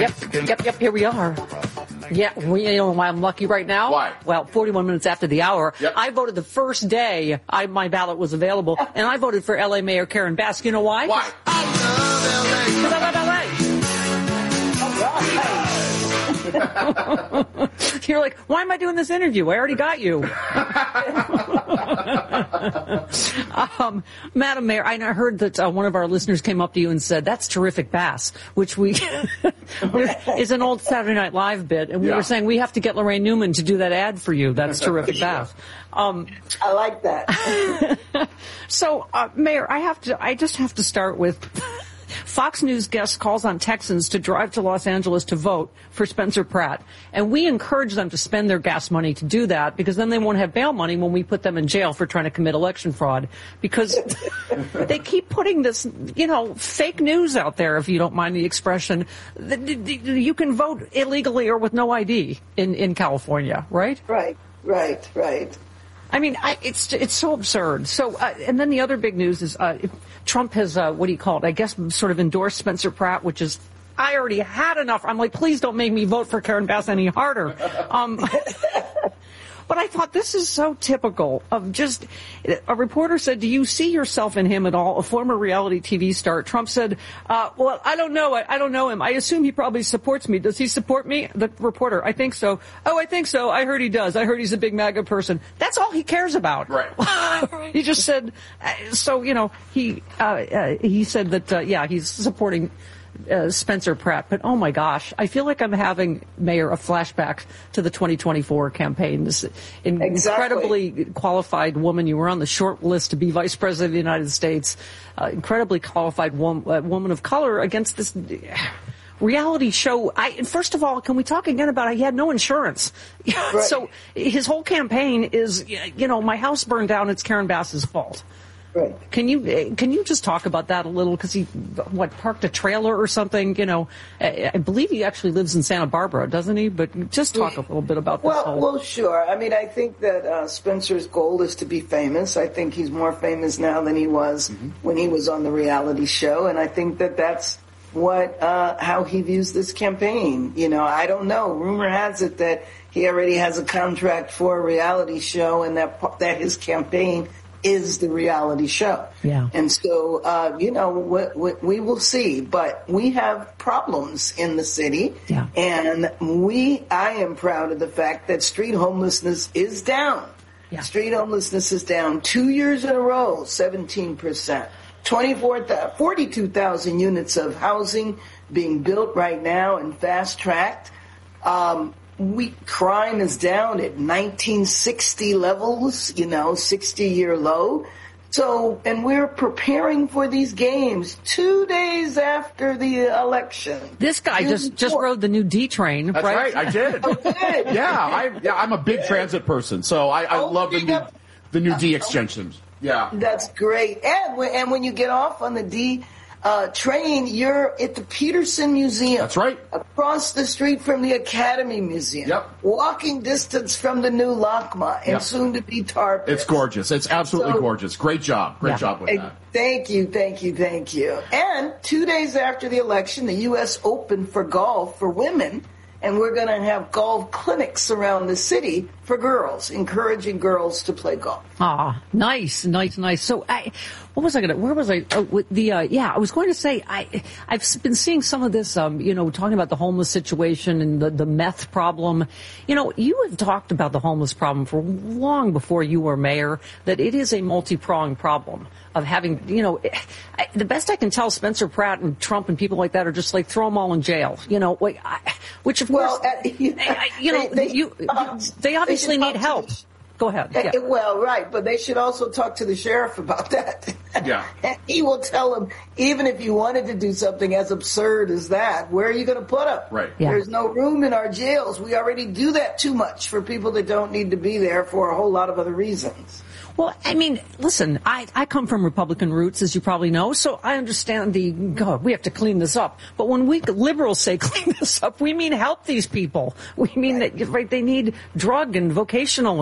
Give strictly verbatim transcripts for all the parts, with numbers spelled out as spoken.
Yep, yep, yep, here we are. Yeah, we, you know why I'm lucky right now? Why? Well, forty-one minutes after the hour. Yep. I voted the first day I, my ballot was available, and I voted for L A Mayor Karen Bass. You know why? Why? I love L A. You're like, why am I doing this interview? I already got you. um, Madam Mayor, I heard that uh, one of our listeners came up to you and said, that's terrific Bass, which we is an old Saturday Night Live bit. And we yeah. were saying we have to get Lorraine Newman to do that ad for you. That's terrific Bass. Um, I like that. so, uh, Mayor, I have to, I just have to start with Fox News guest calls on Texans to drive to Los Angeles to vote for Spencer Pratt. And we encourage them to spend their gas money to do that, because then they won't have bail money when we put them in jail for trying to commit election fraud. Because they keep putting this, you know, fake news out there, if you don't mind the expression. You can vote illegally or with no I D in, in California, right? Right, right, right. I mean, I, it's it's so absurd. So, uh, and then the other big news is uh, Trump has, uh, what do you call it, I guess sort of endorsed Spencer Pratt, which is, I already had enough. I'm like, please don't make me vote for Karen Bass any harder. Um, but I thought this is so typical of just, a reporter said, do you see yourself in him at all? A former reality T V star. Trump said, uh, well, I don't know. I, I don't know him. I assume he probably supports me. Does he support me? The reporter, I think so. Oh, I think so. I heard he does. I heard he's a big MAGA person. That's all he cares about. Right. He just said, uh, so, you know, he, uh, uh, he said that, uh, yeah, he's supporting Uh, Spencer Pratt, but oh my gosh, I feel like I'm having, Mayor, a flashback to the twenty twenty-four campaign. This in- exactly. incredibly qualified woman. You were on the short list to be Vice President of the United States. Uh, incredibly qualified wom- uh, woman of color against this reality show. I, first of all, can we talk again about he had no insurance? Right. So his whole campaign is, you know, my house burned down, it's Karen Bass's fault. Right. Can you can you just talk about that a little? Because he, what, parked a trailer or something? You know, I, I believe he actually lives in Santa Barbara, doesn't he? But just talk a little bit about this. Well, whole... well, sure. I mean, I think that uh, Spencer's goal is to be famous. I think he's more famous now than he was mm-hmm. when he was on the reality show, and I think that that's what uh, how he views this campaign. You know, I don't know. Rumor has it that he already has a contract for a reality show, and that that his campaign is the reality show. Yeah. And so, uh, you know, we, we, we will see. But we have problems in the city. Yeah. And we, I am proud of the fact that street homelessness is down. Yeah. Street homelessness is down two years in a row, seventeen percent. twenty-four, forty-two thousand units of housing being built right now and fast-tracked. Um, We crime is down at nineteen sixty levels, you know, sixty-year low. So, and we're preparing for these games two days after the election. This guy June just just fourth. rode the new D train, That's right? right, I did. Oh, good. Yeah, I, yeah, I'm a big transit person, so I, I Oh, love the new, yeah. the new D extensions. Yeah. That's great. And when, and when you get off on the D uh, train, you're at the Peterson Museum. That's right. Across the street from the Academy Museum. Yep. Walking distance from the new LACMA and Yep. soon to be Tar Pits. It's gorgeous. It's absolutely So- gorgeous. Great job. Great Yeah. job with Hey, that. Thank you, thank you, thank you. And two days after the election, the U S Open for golf for women, and we're going to have golf clinics around the city for girls, encouraging girls to play golf. Ah, nice, nice, nice. So, I, what was I going to? Where was I? Oh, with the uh, yeah, I was going to say I, I've been seeing some of this. Um, you know, talking about the homeless situation and the, the meth problem. You know, you have talked about the homeless problem for long before you were mayor. That it is a multi-pronged problem of having. You know, I, the best I can tell, Spencer Pratt and Trump and people like that are just like throw them all in jail. You know, like, I, which of Well, course, uh, you, I, you know, they, they, you, uh, they obviously they need help. The, Go ahead. Yeah. uh, well, right, but they should also talk to the sheriff about that. Yeah. He will tell them, even if you wanted to do something as absurd as that, where are you going to put them? Right. Yeah. There's no room in our jails. We already do that too much for people that don't need to be there for a whole lot of other reasons. Well, I mean, listen, I, I come from Republican roots, as you probably know, so I understand the, God, we have to clean this up. But when we liberals say clean this up, we mean help these people. We mean that, right, they need drug and vocational and alcohol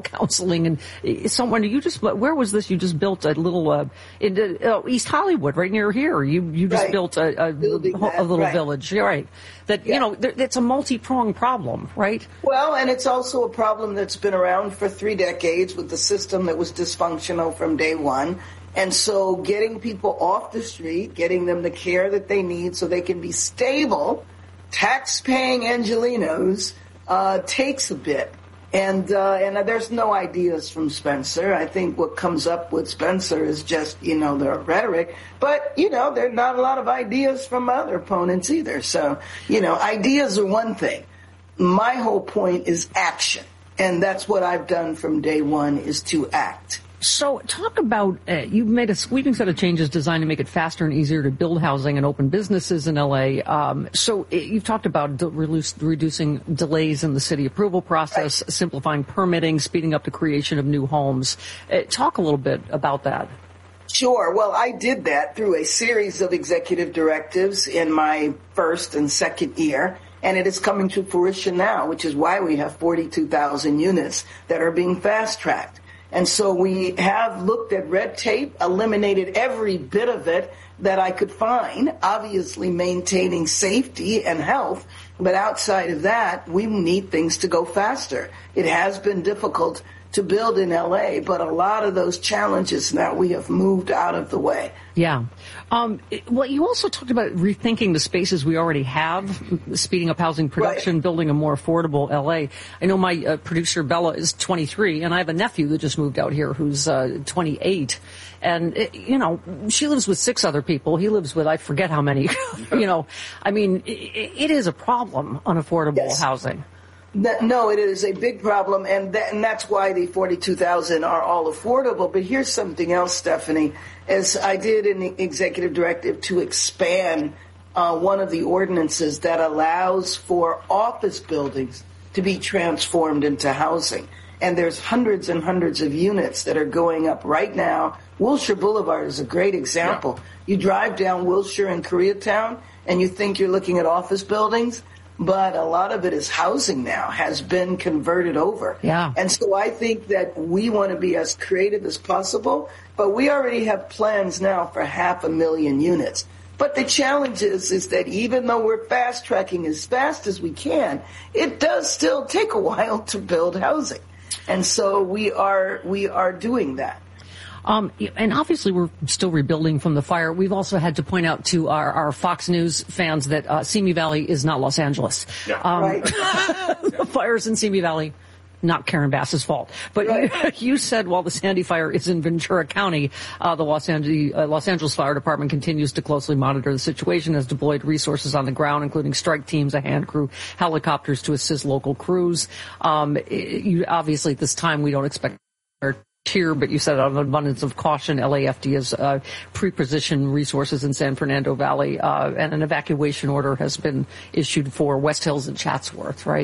behavioral counseling. And uh, someone, you just, where was this? You just built a little, uh, in uh, East Hollywood, right near here. You you just Right. built a, a, a little right. village. You're right. That, Yeah. you know, there, it's a multi-pronged problem, right? Well, and it's also a problem that's been around for three decades with the system that was dysfunctional from day one. And so getting people off the street, getting them the care that they need so they can be stable, tax-paying Angelenos, uh, takes a bit. And uh, and there's no ideas from Spencer. I think what comes up with Spencer is just, you know, the rhetoric. But, you know, there are not a lot of ideas from other opponents either. So, you know, ideas are one thing. My whole point is action. And that's what I've done from day one, is to act. So talk about, uh, you've made a sweeping set of changes designed to make it faster and easier to build housing and open businesses in L A. Um, so uh, you've talked about de- reduce, reducing delays in the city approval process, right. simplifying permitting, speeding up the creation of new homes. Uh, talk a little bit about that. Sure. Well, I did that through a series of executive directives in my first and second year. And it is coming to fruition now, which is why we have forty-two thousand units that are being fast-tracked. And so we have looked at red tape, eliminated every bit of it that I could find, obviously maintaining safety and health. But outside of that, we need things to go faster. It has been difficult to build in L A, but a lot of those challenges now we have moved out of the way. Yeah. Um, well, you also talked about rethinking the spaces we already have, speeding up housing production, right. building a more affordable L A. I know my uh, producer, Bella, is twenty-three, and I have a nephew that just moved out here who's uh, twenty-eight. And, it, you know, she lives with six other people. He lives with, I forget how many. you know, I mean, it, it is a problem, unaffordable yes. housing. No, it is a big problem, and, that, and that's why the forty-two thousand are all affordable. But here's something else, Stephanie. As I did in the executive directive to expand uh, one of the ordinances that allows for office buildings to be transformed into housing. And there's hundreds and hundreds of units that are going up right now. Wilshire Boulevard is a great example. Yeah. You drive down Wilshire in Koreatown, and you think you're looking at office buildings. But a lot of it is housing now, has been converted over. Yeah. And so I think that we want to be as creative as possible, but we already have plans now for half a million units. But the challenge is, is that even though we're fast tracking as fast as we can, it does still take a while to build housing. And so we are, we are doing that. Um, and obviously we're still rebuilding from the fire. We've also had to point out to our, our Fox News fans that uh, Simi Valley is not Los Angeles. Yeah. Um, right. The fires in Simi Valley, not Karen Bass's fault. But right. you, you said while the Sandy fire is in Ventura County, uh, the Los Angeles, uh, Los Angeles Fire Department continues to closely monitor the situation, has deployed resources on the ground, including strike teams, a hand crew, helicopters to assist local crews. Um, it, you, obviously at this time we don't expect here, but you said out of an abundance of caution, L A F D has uh, pre-positioned resources in San Fernando Valley, uh, and an evacuation order has been issued for West Hills and Chatsworth, right?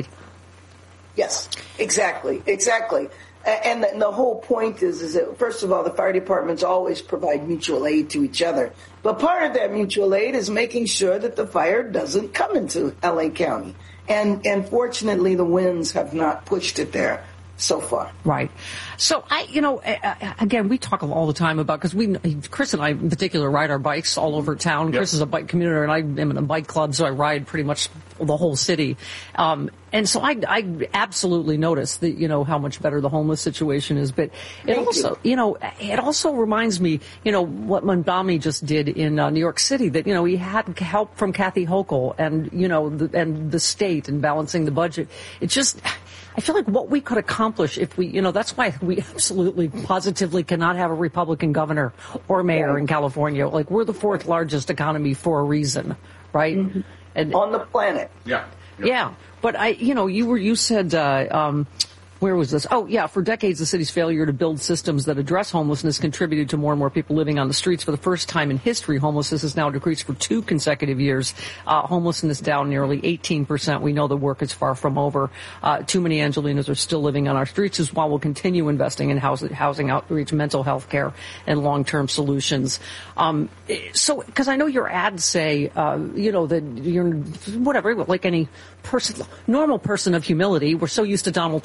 Yes, exactly, exactly. And the, and the whole point is, is that, first of all, the fire departments always provide mutual aid to each other. But part of that mutual aid is making sure that the fire doesn't come into L A County. And, and fortunately, the winds have not pushed it there so far. Right. So I, you know, again, we talk all the time about, because we, Chris and I in particular ride our bikes all over town. Yep. Chris is a bike commuter and I am in a bike club, so I ride pretty much the whole city. Um, and so I, I absolutely notice that, you know, how much better the homeless situation is. But it Thank also, you. you know, it also reminds me, you know, what Mamdani just did in uh, New York City, that, you know, he had help from Kathy Hochul and, you know, the, and the state and balancing the budget. It just, I feel like what we could accomplish if we, you know, that's why we absolutely positively cannot have a Republican governor or mayor right. in California. Like, we're the fourth largest economy for a reason, right? Mm-hmm. And on the planet. Yeah. Yep. Yeah. But I, you know, you were, you said, uh, um, where was this? Oh, yeah. For decades, the city's failure to build systems that address homelessness contributed to more and more people living on the streets. For the first time in history, homelessness has now decreased for two consecutive years. Uh, homelessness down nearly eighteen percent. We know the work is far from over. Uh, too many Angelenos are still living on our streets, as while we'll continue investing in housing, housing outreach, mental health care, and long-term solutions. Um, so, because I know your ads say, uh, you know, that you're, whatever, like any person, normal person of humility. We're so used to Donald Trump, but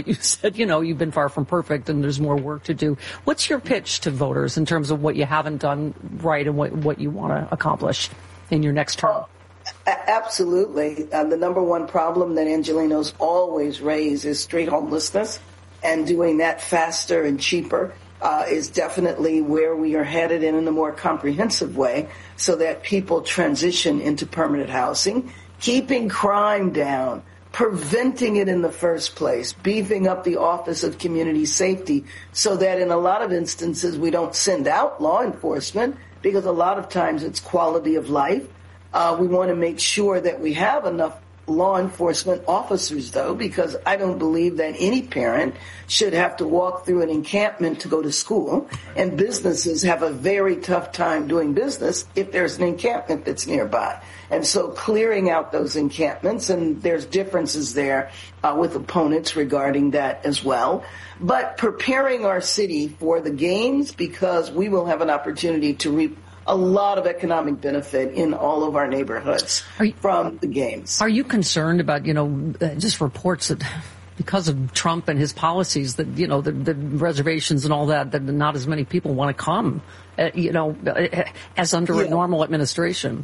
you said, you know, you've been far from perfect and there's more work to do. What's your pitch to voters in terms of what you haven't done right and what, what you want to accomplish in your next term? Oh, absolutely. Uh, the number one problem that Angelenos always raise is street homelessness, and doing that faster and cheaper uh, is definitely where we are headed in, in a more comprehensive way, so that people transition into permanent housing, keeping crime down, preventing it in the first place, beefing up the Office of Community Safety so that in a lot of instances we don't send out law enforcement, because a lot of times it's quality of life. Uh, we want to make sure that we have enough law enforcement officers, though, because I don't believe that any parent should have to walk through an encampment to go to school, and businesses have a very tough time doing business if there's an encampment that's nearby. And so clearing out those encampments, and there's differences there uh, with opponents regarding that as well, but preparing our city for the games, because we will have an opportunity to reap a lot of economic benefit in all of our neighborhoods you, from the games. Are you concerned about, you know, just reports that because of Trump and his policies that, you know, the, the reservations and all that, that not as many people want to come, uh, you know, as under yeah. a normal administration?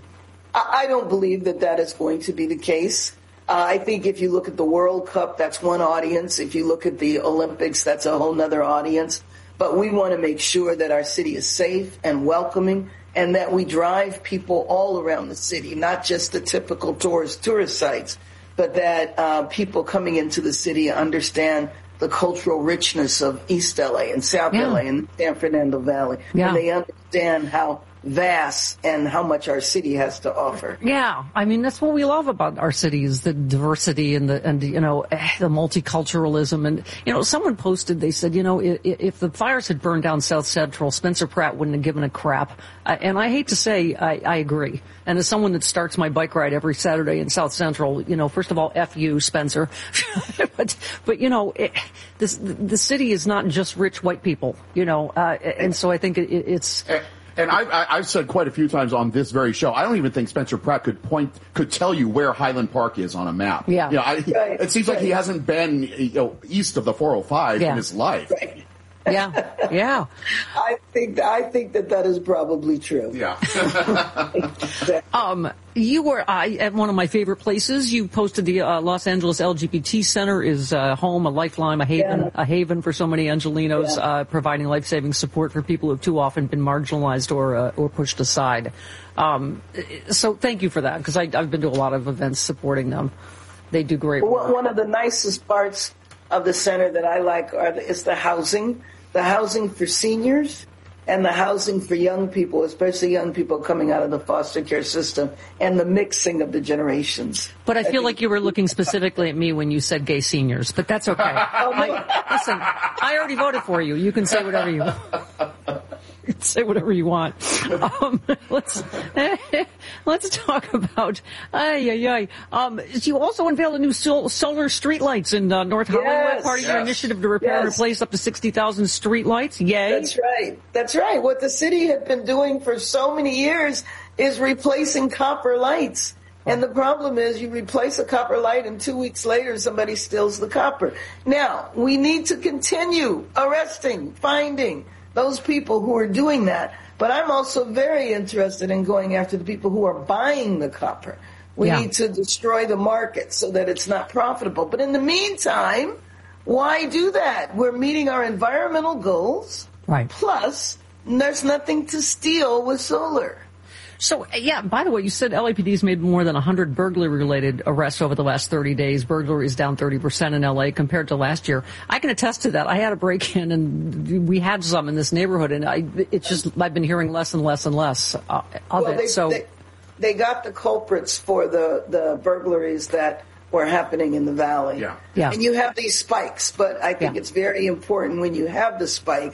I don't believe that that is going to be the case. Uh, I think if you look at the World Cup, that's one audience. If you look at the Olympics, that's a whole nother audience. But we want to make sure that our city is safe and welcoming, and that we drive people all around the city, not just the typical tourist tourist sites, but that uh, people coming into the city understand the cultural richness of East L A and South yeah. L A and San Fernando Valley. Yeah. And they understand how vast and how much our city has to offer. Yeah, I mean, that's what we love about our city, is the diversity and the, and you know, the multiculturalism. And, you know, someone posted, they said, you know, if, if the fires had burned down South Central, Spencer Pratt wouldn't have given a crap. Uh, and I hate to say, I, I agree. And as someone that starts my bike ride every Saturday in South Central, you know, first of all, F you, Spencer. but, but, you know, it, this, the city is not just rich white people, you know, uh, and so I think it, it's... And I, I, I've said quite a few times on this very show, I don't even think Spencer Pratt could point, could tell you where Highland Park is on a map. Yeah. You know, I, right. It seems right. like he hasn't been, you know, east of the four oh five yeah. in his life. Right. Yeah, yeah. I think I think that that is probably true. Yeah. um, you were uh, at one of my favorite places. You posted the uh, Los Angeles L G B T Center is a home, a lifeline, a haven, yeah. a haven for so many Angelenos, yeah. uh, providing life-saving support for people who have too often been marginalized or uh, or pushed aside. Um, so thank you for that, because I've been to a lot of events supporting them. They do great work. One of the nicest parts of the center that I like are the, is the housing. The housing for seniors and the housing for young people, especially young people coming out of the foster care system, and the mixing of the generations. But I feel I like you were looking specifically at me when you said gay seniors, but that's okay. oh, no. I, listen, I already voted for you. You can say whatever you want. You can say whatever you want. Um, let's let's talk about ay ay ay. Um, you also unveiled a new sol- solar streetlights in uh, North Hollywood. Yes, part of yes. your initiative to repair yes. and replace up to sixty thousand streetlights. Yay! That's right. That's right. What the city had been doing for so many years is replacing copper lights. And the problem is you replace a copper light and two weeks later somebody steals the copper. Now, we need to continue arresting, finding those people who are doing that. But I'm also very interested in going after the people who are buying the copper. We yeah. need to destroy the market so that it's not profitable. But in the meantime, why do that? We're meeting our environmental goals. Right. Plus, there's nothing to steal with solar. So, yeah, by the way, you said L A P D's made more than one hundred burglary-related arrests over the last thirty days. Burglary is down thirty percent in L A compared to last year. I can attest to that. I had a break-in, and we had some in this neighborhood, and I, it's just, I've been hearing less and less and less uh, of well, it. They, so they, they got the culprits for the, the burglaries that were happening in the valley. Yeah. Yeah. And you have these spikes, but I think yeah. it's very important when you have the spike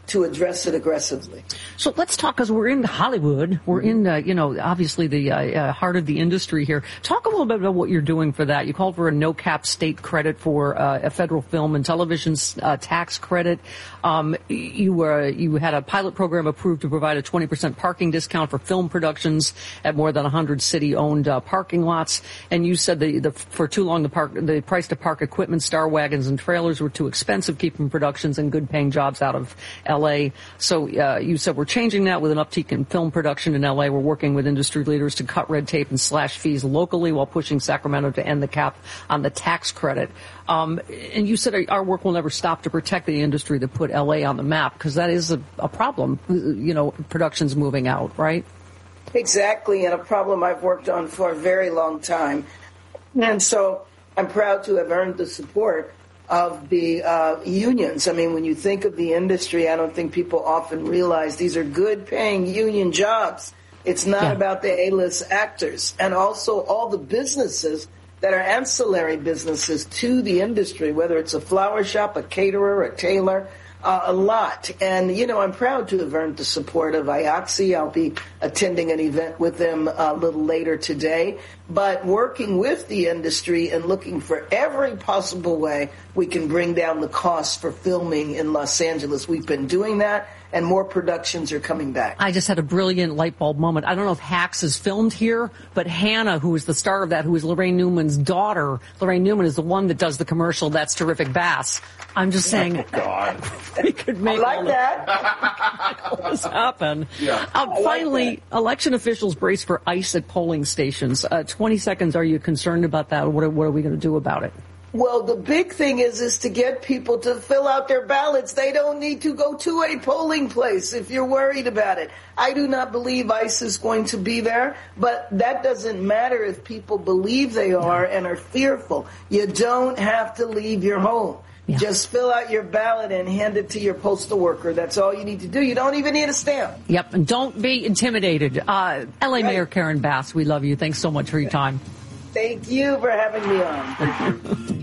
to address it aggressively. So let's talk, because we're in Hollywood. We're in, uh, you know, obviously the uh, uh, heart of the industry here. Talk a little bit about what you're doing for that. You called for a no-cap state credit for uh, a federal film and television uh, tax credit. Um, you uh, you had a pilot program approved to provide a twenty percent parking discount for film productions at more than one hundred city-owned uh, parking lots. And you said the, the for too long the park the price to park equipment, star wagons, and trailers were too expensive, keeping productions and good-paying jobs out of L A. So uh, you said we're changing that with an uptick in film production in L A. We're working with industry leaders to cut red tape and slash fees locally while pushing Sacramento to end the cap on the tax credit. Um, and you said our work will never stop to protect the industry that put L A on the map, because that is a, a problem, you know, productions moving out, right? Exactly, and a problem I've worked on for a very long time. And so I'm proud to have earned the support of the uh, unions. I mean, when you think of the industry, I don't think people often realize these are good-paying union jobs. It's not yeah. about the A-list actors. And also all the businesses that are ancillary businesses to the industry, whether it's a flower shop, a caterer, a tailor, uh, a lot. And, you know, I'm proud to have earned the support of I O C. I'll be attending an event with them a little later today. But working with the industry and looking for every possible way we can bring down the costs for filming in Los Angeles. We've been doing that, and more productions are coming back. I just had a brilliant light bulb moment. I don't know if Hacks is filmed here, but Hannah, who is the star of that, who is Lorraine Newman's daughter, Lorraine Newman is the one that does the commercial, That's Terrific Bass. I'm just saying, oh, God. we could make I like all, that. all this happen. Yeah. Um, finally, like election officials brace for ICE at polling stations. Uh, twenty seconds, are you concerned about that? What are, what are we going to do about it? Well, the big thing is is to get people to fill out their ballots. They don't need to go to a polling place if you're worried about it. I do not believe ICE is going to be there, but that doesn't matter if people believe they are and are fearful. You don't have to leave your home. Yeah. Just fill out your ballot and hand it to your postal worker. That's all you need to do. You don't even need a stamp. Yep, and don't be intimidated. Uh, L A right. Mayor Karen Bass, we love you. Thanks so much for your time. Thank you for having me on.